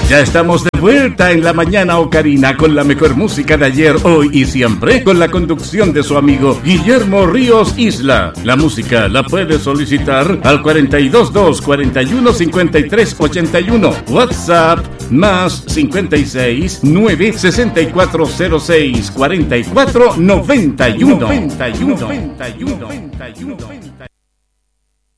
Ya estamos de vuelta en la mañana ocarina con la mejor música de ayer, hoy y siempre, con la conducción de su amigo Guillermo Ríos Isla. La música la puede solicitar al 422 41 53 81. WhatsApp más 56 9 6406 44 91.